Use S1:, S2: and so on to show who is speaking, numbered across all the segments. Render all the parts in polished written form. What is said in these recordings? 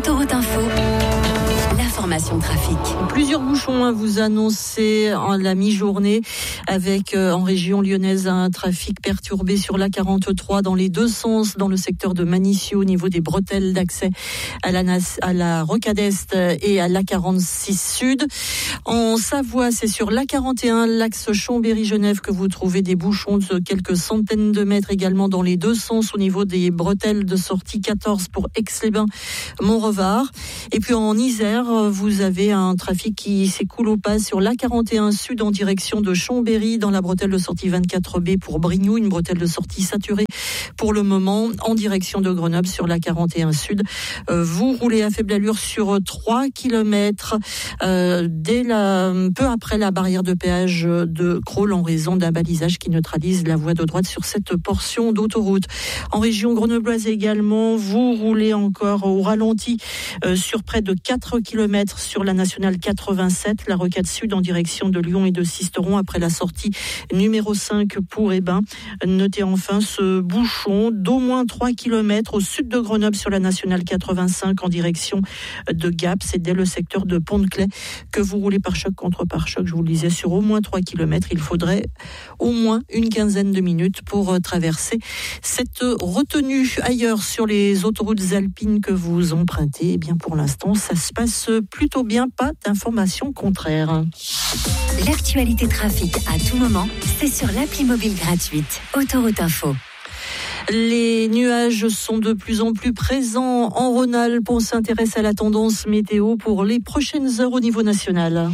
S1: Autoroute Info, l'information trafic.
S2: Plusieurs bouchons à vous annoncer en la mi-journée avec en région lyonnaise un trafic perturbé sur l'A43 dans les deux sens dans le secteur de Manisio au niveau des bretelles d'accès à la Rocade Est et à l'A46 Sud. En Savoie, c'est sur l'A41, l'axe Chambéry-Genève que vous trouvez des bouchons de quelques centaines de mètres également dans les deux sens au niveau des bretelles de sortie 14 pour Aix-les-Bains, Montrevard. Et puis en Isère, vous avez un trafic qui s'écoule au pas sur l'A41 Sud en direction de Chambéry dans la bretelle de sortie 24B pour Brignoux, une bretelle de sortie saturée pour le moment en direction de Grenoble sur l'A41 Sud. Vous roulez à faible allure sur 3 km peu après la barrière de péage de Crolles en raison d'un balisage qui neutralise la voie de droite sur cette portion d'autoroute. En région grenobloise également, vous roulez encore au ralenti sur près de 4 km sur la nationale 87, la Rocade Sud en direction de Lyon et de Sisteron après la sortie numéro 5 pour Hébin. Notez enfin ce bouchon d'au moins 3 km au sud de Grenoble sur la nationale 85 en direction de Gap. C'est dès le secteur de Pont-de-Claix que vous roulez par choc contre par choc. Je vous le disais, sur au moins 3 km, il faudrait au moins une quinzaine de minutes pour traverser cette retenue. Ailleurs sur les autoroutes alpines que vous empruntez, eh bien pour l'instant, ça se passe plutôt bien, pas d'informations contraires.
S1: L'actualité trafic à tout moment, c'est sur l'appli mobile gratuite Autoroute Info.
S2: Les nuages sont de plus en plus présents en Rhône-Alpes. On s'intéresse à la tendance météo pour les prochaines heures au niveau national.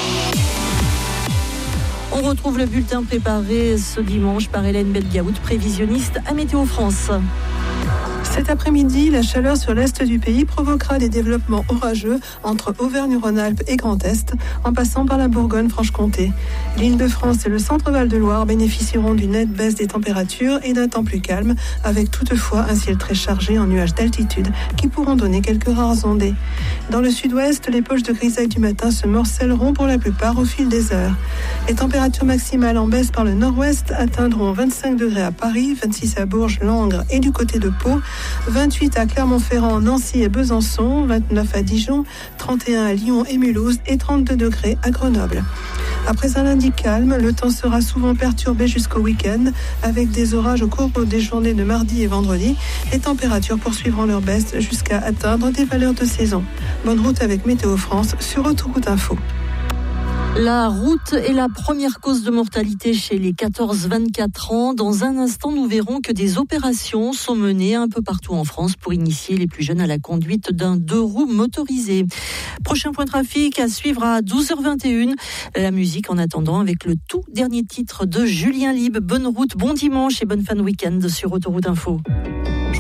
S2: On retrouve le bulletin préparé ce dimanche par Hélène Belgaout, prévisionniste à Météo France.
S3: Cet après-midi, la chaleur sur l'est du pays provoquera des développements orageux entre Auvergne-Rhône-Alpes et Grand Est, en passant par la Bourgogne-Franche-Comté. L'Île-de-France et le centre-Val de Loire bénéficieront d'une nette baisse des températures et d'un temps plus calme, avec toutefois un ciel très chargé en nuages d'altitude qui pourront donner quelques rares ondées. Dans le sud-ouest, les poches de grisaille du matin se morcelleront pour la plupart au fil des heures. Les températures maximales en baisse par le nord-ouest atteindront 25 degrés à Paris, 26 à Bourges, Langres et du côté de Pau, 28 à Clermont-Ferrand, Nancy et Besançon, 29 à Dijon, 31 à Lyon et Mulhouse et 32 degrés à Grenoble. Après un lundi calme, le temps sera souvent perturbé jusqu'au week-end avec des orages au cours des journées de mardi et vendredi. Les températures poursuivront leur baisse jusqu'à atteindre des valeurs de saison. Bonne route avec Météo France sur Autoroute Info.
S2: La route est la première cause de mortalité chez les 14-24 ans. Dans un instant, nous verrons que des opérations sont menées un peu partout en France pour initier les plus jeunes à la conduite d'un 2 roues motorisé. Prochain point trafic à suivre à 12h21. La musique en attendant avec le tout dernier titre de Julien Lieb. Bonne route, bon dimanche et bonne fin de week-end sur Autoroute Info.